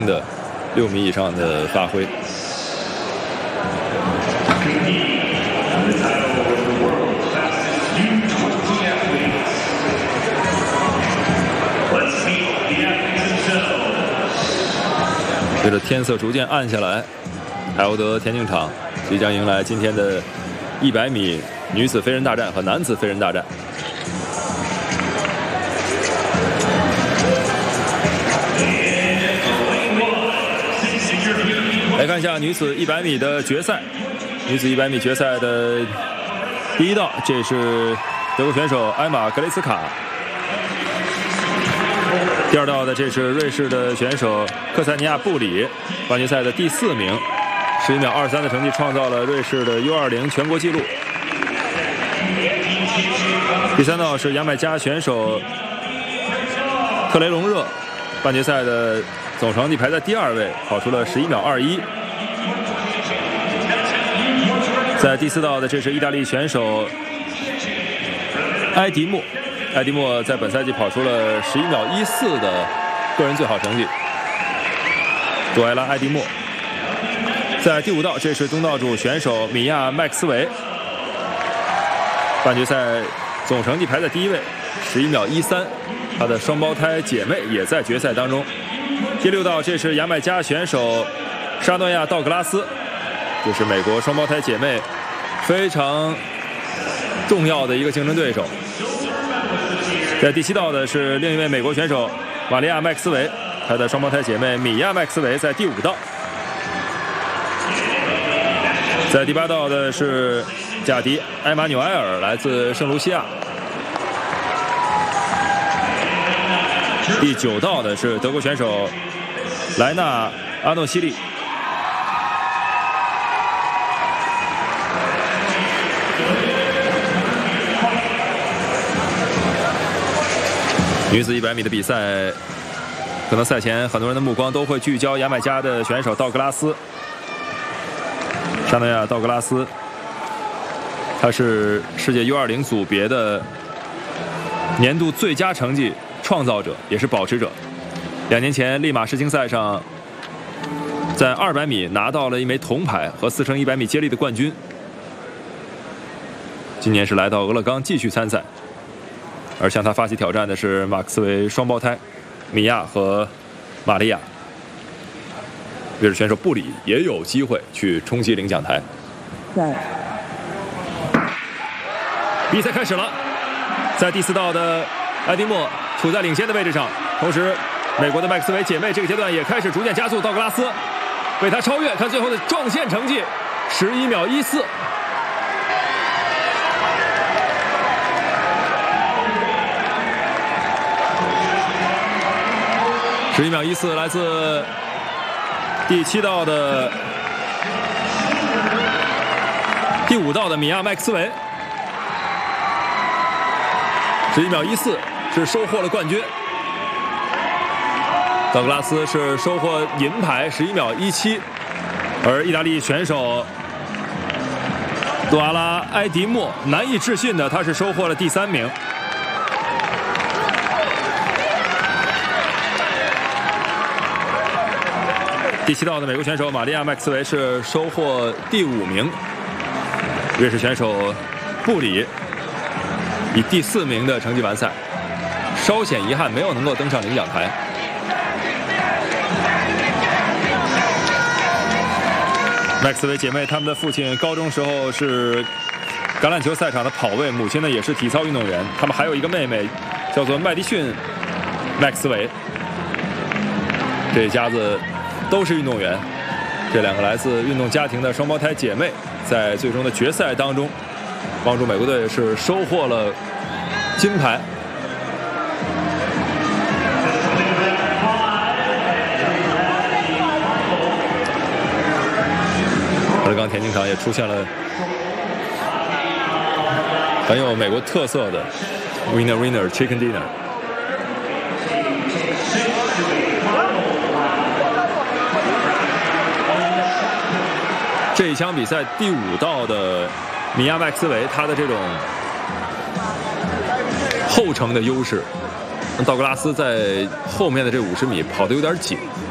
的6米以上的发挥。随着天色逐渐暗下来，海沃德田径场即将迎来今天的100米女子飞人大战和男子飞人大战。来看一下女子100米的决赛。女子100米决赛的第一道，这是德国选手埃玛·格雷茨卡。第二道的这是瑞士的选手克塞尼亚·布里，半决赛的第4名，11秒23的成绩创造了瑞士的 U20 全国纪录。第三道是牙买加选手特雷隆热，半决赛的总成绩排在第2位，跑出了11秒21。在第4道的这是意大利选手埃迪莫。埃迪莫在本赛季跑出了11秒14的个人最好成绩。杜埃拉·埃迪莫。在第5道，这是东道主选手米亚·麦克斯韦，半决赛总成绩排在第1位，11秒13。他的双胞胎姐妹也在决赛当中。第6道，这是牙买加选手沙诺亚·道格拉斯，这是美国双胞胎姐妹非常重要的一个竞争对手。在第7道的是另一位美国选手玛利亚·麦克斯韦，她的双胞胎姐妹米亚·麦克斯韦在第5道。在第8道的是贾迪·埃马纽埃尔，来自圣卢西亚。第9道的是德国选手莱纳·阿诺西利。女子100米的比赛，可能赛前很多人的目光都会聚焦牙买加的选手道格拉斯，沙诺亚·道格拉斯，他是世界 U20 组别的年度最佳成绩创造者，也是保持者。2年前利马世青赛上，在200米拿到了1枚铜牌和4乘100米接力的冠军。今年是来到俄勒冈继续参赛。而向他发起挑战的是马克斯韦双胞胎米亚和玛利亚。瑞士选手布里也有机会去冲击领奖台。比赛开始了，在第4道的埃迪莫处在领先的位置上，同时美国的麦克斯韦姐妹这个阶段也开始逐渐加速，道格拉斯被他超越，看最后的撞线成绩11秒14。11秒14，来自第7道的第5道的米亚·麦克斯韦，11秒14是收获了冠军。道格拉斯是收获银牌，11秒17，而意大利选手杜阿拉·埃迪莫难以置信的，他是收获了第3名。第7道的美国选手玛利亚·麦克斯韦是收获第5名，瑞士选手布里以第4名的成绩完赛，稍显遗憾没有能够登上领奖台。麦克斯韦姐妹她们的父亲高中时候是橄榄球赛场的跑位，母亲呢也是体操运动员，他们还有一个妹妹叫做麦迪逊·麦克斯韦，这一家子都是运动员。这2个来自运动家庭的双胞胎姐妹，在最终的决赛当中，帮助美国队是收获了金牌。俄勒冈田径场也出现了很有美国特色的 Winner Winner Chicken Dinner。这一场比赛第5道的米亚·麦克斯韦，他的这种后程的优势，道格拉斯在后面的这50米跑得有点紧，